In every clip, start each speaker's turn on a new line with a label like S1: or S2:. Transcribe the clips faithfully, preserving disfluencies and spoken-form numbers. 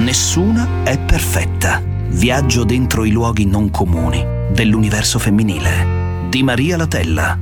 S1: Nessuna è perfetta. Viaggio dentro i luoghi non comuni dell'universo femminile di Maria Latella.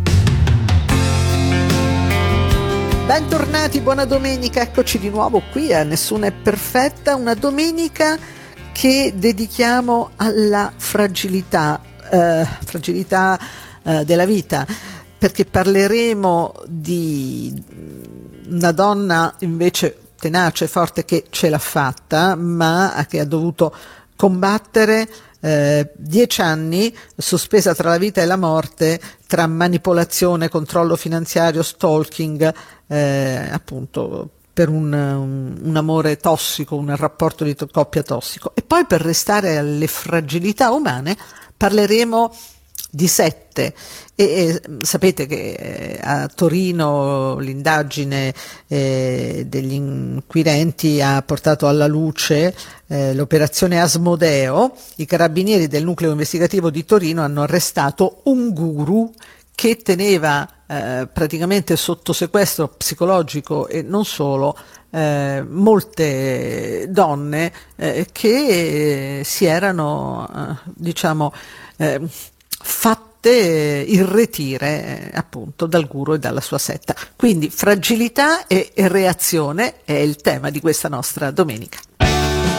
S2: Bentornati, buona domenica, eccoci di nuovo qui a Nessuna è perfetta, una domenica che dedichiamo alla fragilità, eh, fragilità eh, della vita, perché parleremo di una donna invece tenace, forte, che ce l'ha fatta, ma che ha dovuto combattere eh, dieci anni sospesa tra la vita e la morte, tra manipolazione, controllo finanziario, stalking, eh, appunto per un, un, un amore tossico, un rapporto di to- coppia tossico. E poi, per restare alle fragilità umane, parleremo di sette. E, e sapete che eh, a Torino l'indagine eh, degli inquirenti ha portato alla luce eh, l'operazione Asmodeo. I carabinieri del nucleo investigativo di Torino hanno arrestato un guru che teneva eh, praticamente sotto sequestro psicologico e non solo eh, molte donne eh, che si erano eh, diciamo eh, fatte irretire eh, appunto dal guru e dalla sua setta. Quindi fragilità e, e reazione è il tema di questa nostra domenica.